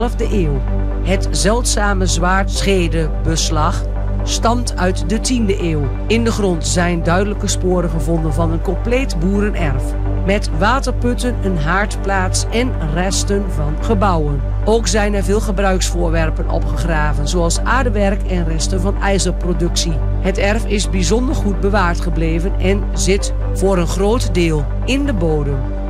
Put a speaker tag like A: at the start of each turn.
A: 11e eeuw. Het zeldzame zwaardschedebeslag stamt uit de 10e eeuw. In de grond zijn duidelijke sporen gevonden van een compleet boerenerf. Met waterputten, een haardplaats en resten van gebouwen. Ook zijn er veel gebruiksvoorwerpen opgegraven, zoals aardewerk en resten van ijzerproductie. Het erf is bijzonder goed bewaard gebleven en zit voor een groot deel in de bodem.